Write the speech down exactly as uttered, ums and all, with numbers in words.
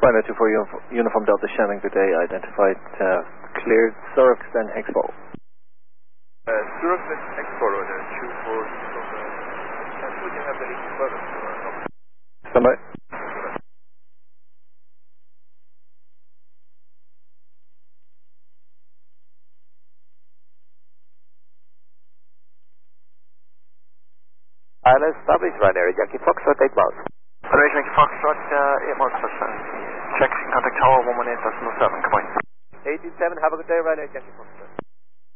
Final two four Uniform Delta Shannon, good day, identified, uh, cleared, Zurich, then Expo. Uh, Zurich, then Expo, order two four Uniform Delta. Would you have any further? Standby. Island established, Ryanair, Yankee Foxtrot, eight miles. Federation Yankee Foxtrot, uh, eight miles per second. Check, contact tower one one eight decimal seven, come on. eighty-seven, have a good day, Ryanair, Yankee Foxtrot.